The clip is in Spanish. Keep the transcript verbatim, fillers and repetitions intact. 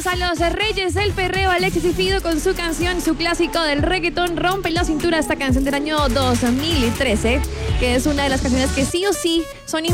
tenemos a los reyes del perreo, Alexis y Fido, con su canción, su clásico del reggaetón, Rompe la Cintura, esta canción del año dos mil trece, que es una de las canciones que sí o sí son